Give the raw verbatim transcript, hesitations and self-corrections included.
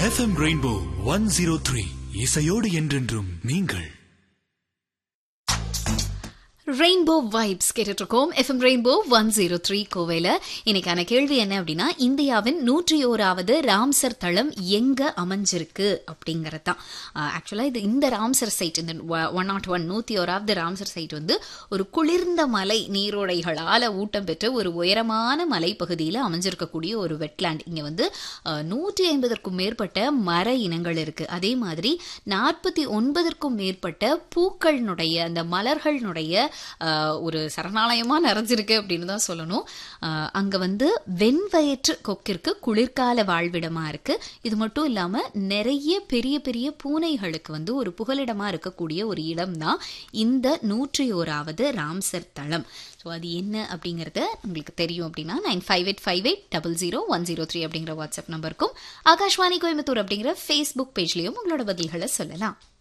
FM rainbow one zero three இசையோடு என்றென்றும் நீங்கள். ரெயின்போ வைப்ஸ் கேட்டுட்டு இருக்கோம். FM rainbow one zero three கோவையில. இன்னைக்கான கேள்வி என்ன அப்படின்னா, இந்தியாவின் நூற்றி ஓராவது ராம்சர் தளம் எங்க அமைஞ்சிருக்கு அப்படிங்கறதுதான். ஆக்சுவலா இது இந்த ராம்சர் சைட், இந்த ஒன் நாட் ஒன் நூத்தி ஓராவது ராம்சர் சைட் வந்து ஒரு குளிர்ந்த மலை நீரோடைகளால ஊட்டம் பெற்ற ஒரு உயரமான மலைப்பகுதியில் அமைஞ்சிருக்கக்கூடிய ஒரு வெட்லேண்ட். இங்க வந்து நூற்றி ஐம்பதற்கும் மேற்பட்ட மர இனங்கள் இருக்கு. அதே மாதிரி நாற்பத்தி ஒன்பதற்கும் மேற்பட்ட பூக்களினுடைய அந்த மலர்களுடைய ஒரு சரணாலயமா நிறைஞ்சிருக்கு அப்படின்னு தான் சொல்லணும். அங்க வந்து வெண்வயிற்று கொக்கிற்கு குளிர்கால வாழ்விடமா இருக்கு. இது மட்டும் இல்லாம நிறைய பெரிய பெரிய பூனைகளுக்கு வந்து ஒரு புகலிடமா இருக்கக்கூடிய ஒரு இடம் தான் இந்த நூற்றி ஓராவது ராம்சர் தளம். ஸோ அது என்ன அப்படிங்கறத உங்களுக்கு தெரியும் அப்படின்னா nine five eight five eight double zero one zero three அப்படிங்கிற வாட்ஸ்அப் நம்பருக்கும் ஆகாஷ்வாணி கோயம்புத்தூர் அப்படிங்கிற ஃபேஸ்புக் பேஜ்லயும் உங்களோட பதில்களை சொல்லலாம்.